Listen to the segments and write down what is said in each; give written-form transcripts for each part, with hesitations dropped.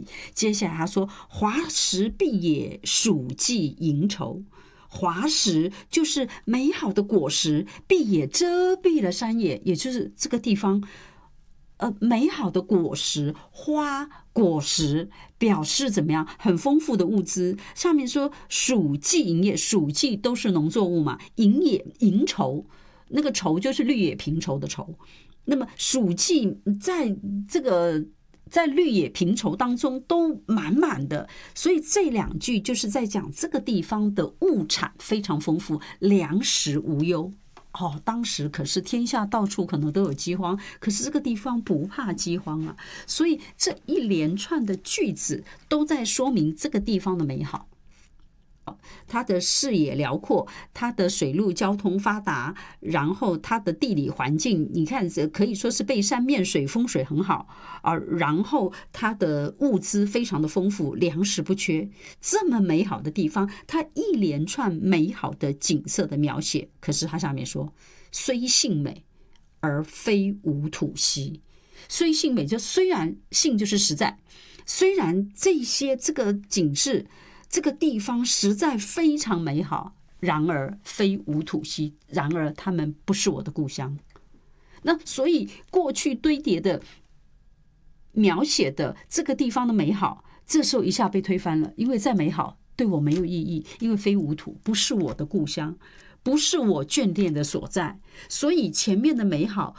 接下来他说华实碧野，属稷盈筹。华实就是美好的果实，碧野遮蔽了山野，也就是这个地方美好的果实，花果实表示怎么样？很丰富的物资。上面说属稷营业，属稷都是农作物嘛，营业营筹，那个筹就是绿野平畴的筹。那么属稷在绿野平畴当中都满满的，所以这两句就是在讲这个地方的物产非常丰富，粮食无忧。当时可是天下到处可能都有饥荒，可是这个地方不怕饥荒啊，所以这一连串的句子都在说明这个地方的美好。它的视野辽阔，它的水陆交通发达，然后它的地理环境，你看可以说是背山面水，风水很好然后它的物资非常的丰富，粮食不缺。这么美好的地方，它一连串美好的景色的描写，可是它下面说虽性美而非无土兮。虽性美，就虽然性就是实在，虽然这个景致这个地方实在非常美好，然而非无土兮，然而他们不是我的故乡。那所以过去堆叠的描写的这个地方的美好，这时候一下被推翻了，因为再美好对我没有意义，因为非无土，不是我的故乡，不是我眷恋的所在。所以前面的美好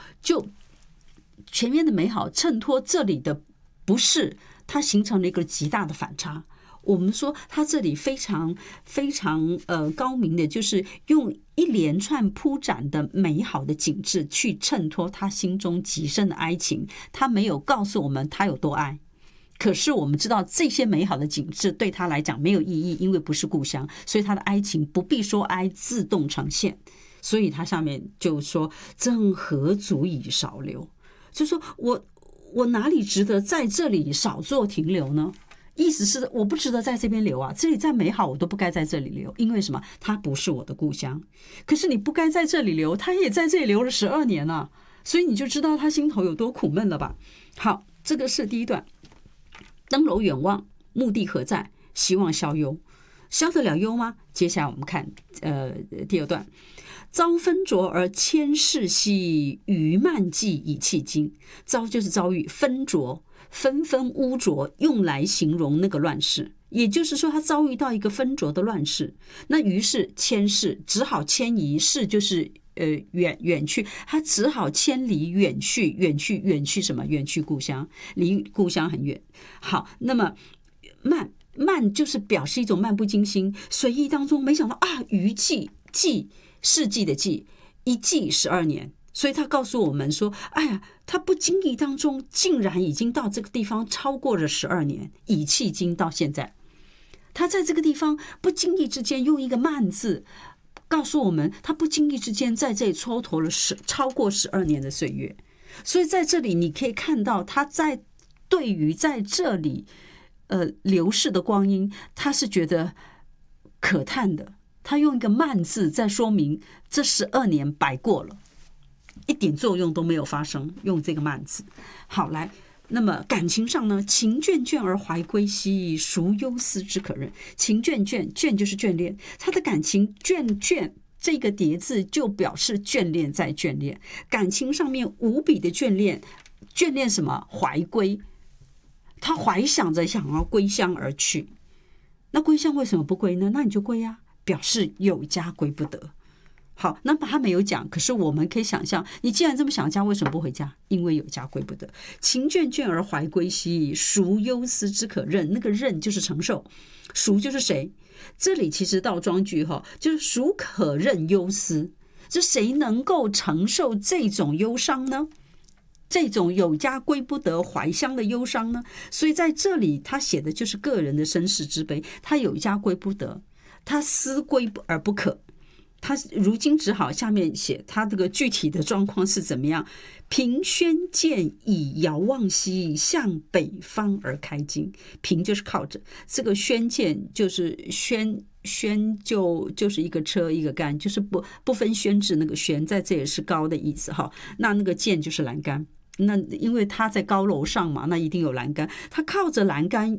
衬托这里的不是，它形成了一个极大的反差。我们说他这里非常非常高明的，就是用一连串铺展的美好的景致去衬托他心中极深的哀情。他没有告诉我们他有多爱，可是我们知道这些美好的景致对他来讲没有意义，因为不是故乡，所以他的哀情不必说哀，自动呈现。所以他下面就说正何足以少留，就说我哪里值得在这里少做停留呢？意思是我不值得在这边留啊，这里再美好我都不该在这里留，因为什么？它不是我的故乡。可是你不该在这里留，他也在这里留了12年了，所以你就知道他心头有多苦闷了吧。好，这个是第一段。登楼远望，目的何在？希望消忧。消得了忧吗？接下来我们看第二段。遭分浊而千世兮，余漫迹以弃经。遭就是遭遇，分浊纷纷污浊，用来形容那个乱世。也就是说他遭遇到一个分浊的乱世，那于是迁世，只好迁移，世就是远去，他只好千里远去什么？远去故乡，离故乡很远。好，那么漫就是表示一种漫不经心，随意当中没想到余迹，迹世纪的纪，一纪12年。所以他告诉我们说，哎呀，他不经意当中竟然已经到这个地方超过了12年，以迄今到现在。他在这个地方不经意之间用一个慢字告诉我们，他不经意之间在这里蹉跎了超过12年的岁月。所以在这里你可以看到他对于在这里流逝的光阴，他是觉得可叹的。他用一个慢字在说明这12年白过了，一点作用都没有发生，用这个慢字。好，来，那么感情上呢？情眷眷而怀归兮，孰忧思之可忍？情眷眷，眷就是眷恋，他的感情眷这个叠字就表示眷恋再眷恋，感情上面无比的眷恋。眷恋什么？怀归，他怀想着想要归乡而去。那归乡为什么不归呢？那你就归啊，表示有家归不得。好，那么他没有讲，可是我们可以想象，你既然这么想家，为什么不回家？因为有家归不得。情眷眷而怀归兮，孰忧思之可忍？那个忍就是承受，孰就是谁？这里其实倒装句就是孰可忍忧思？就谁能够承受这种忧伤呢？这种有家归不得怀乡的忧伤呢？所以在这里他写的就是个人的身世之悲，他有家归不得，他思归而不可。他如今只好下面写他这个具体的状况是怎么样。凭轩见以遥望兮，向北方而开经。凭就是靠着，这个轩见就是轩就是一个车一个杆，就是不分轩制，那个轩在这也是高的意思那个见就是栏杆，那因为他在高楼上嘛，那一定有栏杆，他靠着栏杆